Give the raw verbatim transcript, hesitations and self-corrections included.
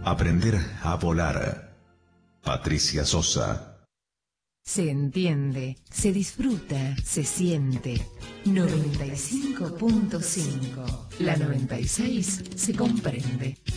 Aprender a volar. Patricia Sosa. Se entiende, se disfruta, se siente. noventa y cinco punto cinco. La noventa y seis se comprende.